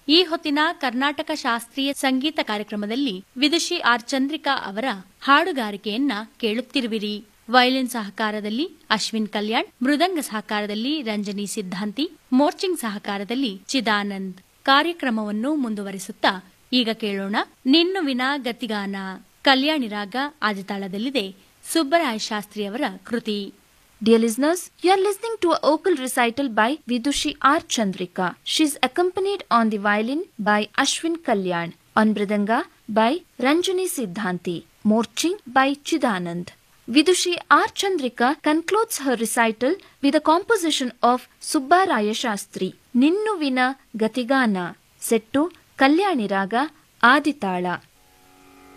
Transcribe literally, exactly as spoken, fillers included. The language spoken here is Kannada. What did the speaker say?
ಈ ಹೊತ್ತಿನ ಕರ್ನಾಟಕ ಶಾಸ್ತ್ರೀಯ ಸಂಗೀತ ಕಾರ್ಯಕ್ರಮದಲ್ಲಿ ವಿದುಷಿ ಆರ್ ಚಂದ್ರಿಕಾ ಅವರ ಹಾಡುಗಾರಿಕೆಯನ್ನ ಕೇಳುತ್ತಿರುವಿರಿ. ವಯಲಿನ್ ಸಹಕಾರದಲ್ಲಿ ಅಶ್ವಿನ್ ಕಲ್ಯಾಣ್, ಮೃದಂಗ ಸಹಕಾರದಲ್ಲಿ ರಂಜನಿ ಸಿದ್ಧಾಂತಿ, ಮೋರ್ಚಿಂಗ್ ಸಹಕಾರದಲ್ಲಿ ಚಿದಾನಂದ್. ಕಾರ್ಯಕ್ರಮವನ್ನು ಮುಂದುವರಿಸುತ್ತಾ ಈಗ ಕೇಳೋಣ ನಿನ್ನುವಿನ ಗತಿಗಾನ. ಕಲ್ಯಾಣಿ ರಾಗ ಆದಿತಾಳದಲ್ಲಿದೆ. ಸುಬ್ಬರಾಯ ಶಾಸ್ತ್ರಿ ಅವರ ಕೃತಿ. Dear listeners, you are listening to a vocal recital by Vidushi R. Chandrika. She is accompanied on the violin by Ashwin Kalyan, on mridanga by Ranjani Siddhanti, morching by Chidanand. Vidushi R. Chandrika concludes her recital with a composition of Subbaraya Shastri, Ninnuvina Gatigana, set to Kalyani Raga Aditala.